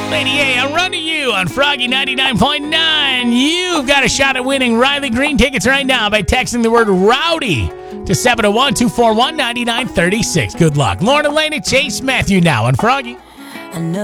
Lady A, I'll run to you on Froggy 99.9. You've got a shot at winning Riley Green tickets right now by texting the word rowdy to 701-241-9936. Good luck. Lauren Elena, Chase Matthew now on Froggy. I know